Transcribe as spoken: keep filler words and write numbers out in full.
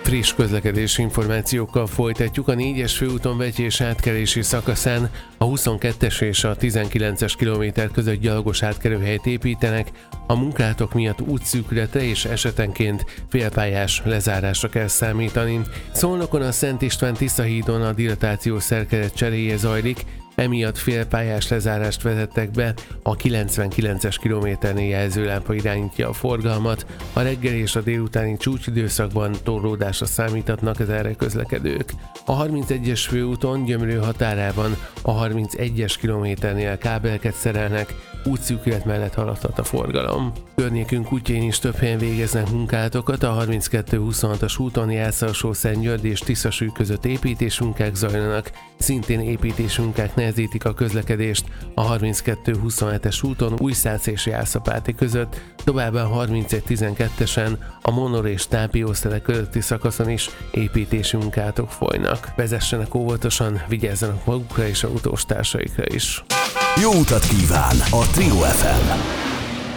Friss közlekedési információkkal folytatjuk. A négyes főúton Vetyés átkelési szakaszán a huszonkettes és a tizenkilences kilométer között gyalogos átkelőhelyet építenek, a munkálatok miatt útszűkületre és esetenként félpályás lezárásra kell számítani. Szolnokon a Szent István Tisza hídon a dilatációs szerkezet cseréje zajlik, emiatt félpályás lezárást vezettek be, a kilencvenkilences kilométernél jelzőlámpa irányítja a forgalmat, a reggeli és a délutáni csúcsidőszakban torlódásra számíthatnak az erre közlekedők. A harmincegyes főúton Gyömrő határában a harmincegyes kilométernél kábeleket szerelnek, útszűkület mellett haladhat a forgalom. Környékünk útjain is több helyen végeznek munkálatokat, a harminckettő huszonhatos úton Játszalsó-Szentgyörgyi és Tiszasúly között építésmunkák zajlanak, szintén építésmunkák nehezítik a közlekedést a harminckettő huszonhetes úton Újszác és Jászapáti között, továbbá a harmincegy tizenkettesen a Monor és Tápiósztele közötti szakaszon is építési munkálatok folynak. Vezessenek óvatosan, vigyázzanak magukra és autóstársaikra is. Jó utat kíván a Trio ef em!